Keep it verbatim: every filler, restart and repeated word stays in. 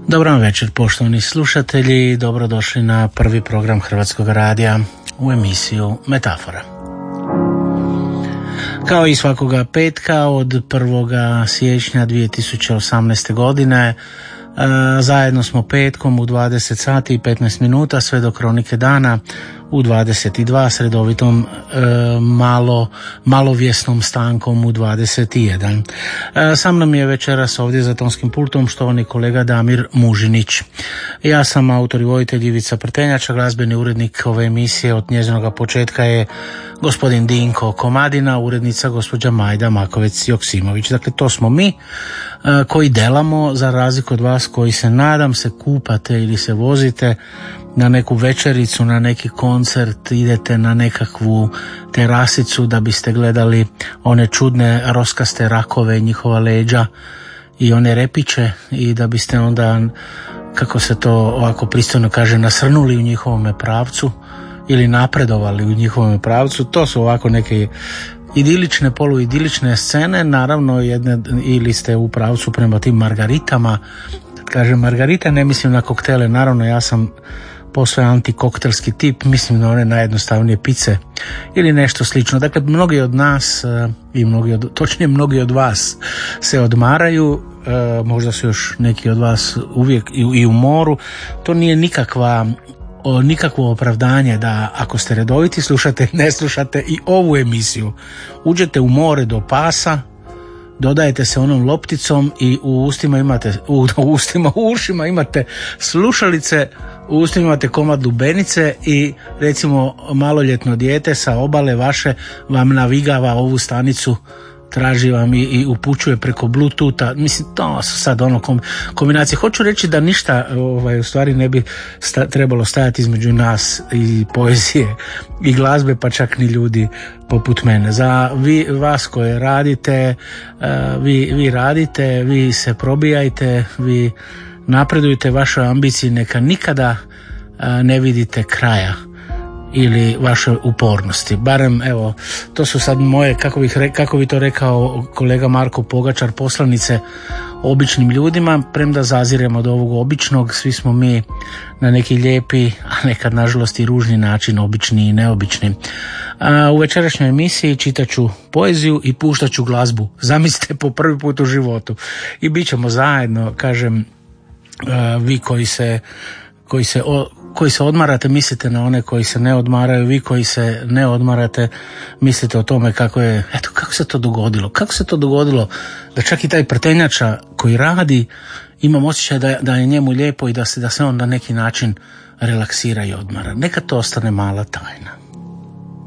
Dobar vam večer, poštovani slušatelji, dobrodošli na prvi program Hrvatskog radija u emisiju Metafora. Kao i svakoga petka od prvoga siječnja dvije tisuće osamnaeste. godine zajedno smo petkom u dvadeset sati i petnaest minuta sve do kronike dana u dvadeset dva s redovitom e, malo, malovjesnom stankom u dvadeset jedan. E, sam nam je večeras ovdje za tonskim pultom štovani kolega Damir Mužinić. Ja sam autor i voditelj Ivica Prtenjača, glazbeni urednik ove emisije od njezinog početka je gospodin Dinko Komadina, urednica gospođa Majda Makovec-Joksimović. Dakle, to smo mi koji delamo, za razliku od vas koji se, nadam se, kupate ili se vozite na neku večericu, na neki koncert, idete na nekakvu terasicu da biste gledali one čudne roskaste rakove, njihova leđa i one repiće, i da biste onda, kako se to ovako pristojno kaže, nasrnuli u njihovome pravcu ili napredovali u njihovom pravcu. To su ovako neke idilične, poluidilične scene, naravno jedne, ili ste u pravcu prema tim margaritama. Kad kažem margarita, ne mislim na koktele, naravno ja sam posve antikoktelski tip, mislim na one najjednostavnije pice ili nešto slično. Dakle, mnogi od nas i mnogi od, točnije mnogi od vas se odmaraju, možda su još neki od vas uvijek i, i u moru. To nije nikakva O, nikakvo opravdanje da ako ste redoviti slušate, ne slušate i ovu emisiju. Uđete u more do pasa, dodajete se onom lopticom i u ustima imate, u, u ustima, u ušima imate slušalice, u ustima imate komad lubenice i recimo maloljetno dijete sa obale vaše vam navigava ovu stanicu, traži vam i, i upućuje preko bluetootha. Mislim, to su sad ono kom, kombinacije. Hoću reći da ništa ovaj, u stvari ne bi sta, trebalo stajati između nas i poezije i glazbe, pa čak ni ljudi poput mene. Za vi, vas koje radite, uh, vi, vi radite, vi se probijajte, vi napredujete, vašoj ambiciji neka nikada uh, ne vidite kraja ili vaše upornosti. Barem, evo, to su sad moje, kako bih re, kako bi to rekao kolega Marko Pogačar, poslanice običnim ljudima, premda zaziremo od ovog običnog, svi smo mi na neki lijepi, a nekad nažalost i ružni način, obični i neobični. A, u večerašnjoj emisiji čitaću poeziju i puštaću glazbu. Zamislite, po prvi put u životu. I bit ćemo zajedno, kažem, a, vi koji se koji se o, koji se odmarate, mislite na one koji se ne odmaraju, vi koji se ne odmarate mislite o tome kako je, eto, kako se to dogodilo, kako se to dogodilo da čak i taj Prtenjača koji radi, imam osjećaj da, da je njemu lijepo i da se, da se on na neki način relaksira i odmara. Neka to ostane mala tajna.